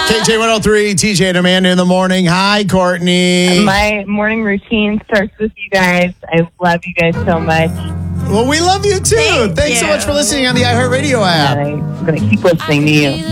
KJ103, TJ and Amanda in the morning. Hi, Courtney. My morning routine starts with you guys. I love you guys so much. Well, we love you too. Thanks so much for listening on the iHeartRadio app. And I'm going to keep listening to you.